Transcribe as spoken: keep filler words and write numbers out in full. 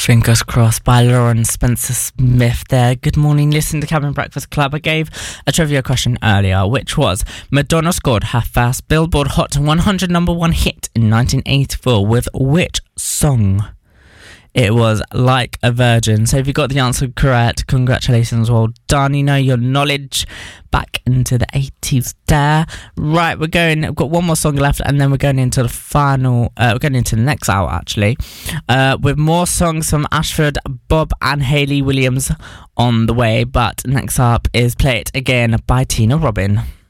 Fingers Crossed by Lauren Spencer Smith there. Good morning, listen to Cabin Breakfast Club. I gave a trivia question earlier, which was Madonna scored her first Billboard Hot one hundred number one hit in nineteen eighty-four with which song? It was Like a Virgin. So if you got the answer correct, congratulations, well done. You know your knowledge back into the eighties there. Right, we're going, we've got one more song left and then we're going into the final, uh, we're going into the next hour actually, uh, with more songs from Ashford, Bob and Hayley Williams on the way. But next up is Play It Again by Tina Robin.